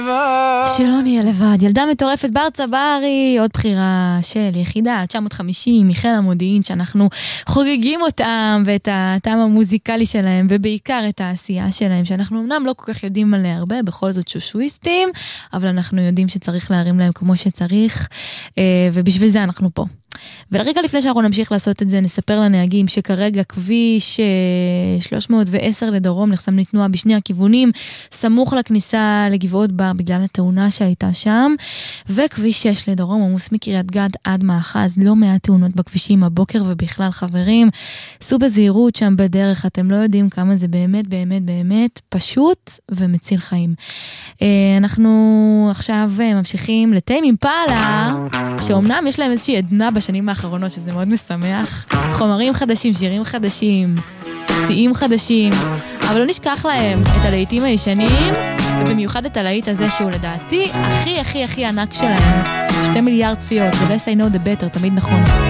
שלא נהיה לבד. ילדה מטורפת בר צברי, עוד בחירה של יחידה 950 מחיל המודיעין, שאנחנו חוגגים אותם ואת הטעם המוזיקלי שלהם, ובעיקר את העשייה שלהם, שאנחנו אמנם לא כל כך יודעים עליה הרבה, בכל זאת שושוויסטים, אבל אנחנו יודעים שצריך להרים להם כמו שצריך, ובשביל זה אנחנו פה. ולרגע לפני שאנחנו נמשיך לעשות את זה, נספר לנהגים שכרגע כביש 310 לדרום נחסם לתנועה בשני הכיוונים, סמוך לכניסה לגבעות בר בגלל התאונה שהייתה שם, וכביש 6 לדרום עמוס מקריית גת עד מאחז, לא מעט תאונות בכבישים הבוקר ובכלל. חברים, סעו בזהירות שם בדרך, אתם לא יודעים כמה זה באמת באמת באמת פשוט ומציל חיים. אנחנו עכשיו ממשיכים לטיים אימפלה, שאומנם יש להם איזושהי עדנה בשנים האחרונות, שזה מאוד משמח, חומרים חדשים, שירים חדשים, שיאים חדשים, אבל לא נשכח להם את הלהיטים הישנים, ובמיוחד את הלהיט הזה שהוא לדעתי הכי הכי הכי ענק שלהם, 2 מיליארד צפיות, the less I know the better, תמיד נכון.